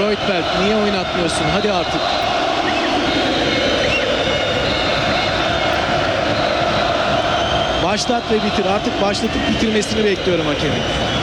Højtberg niye oynatmıyorsun? Hadi artık. Başlat ve bitir. Artık başlatıp bitirmesini bekliyorum hakemin.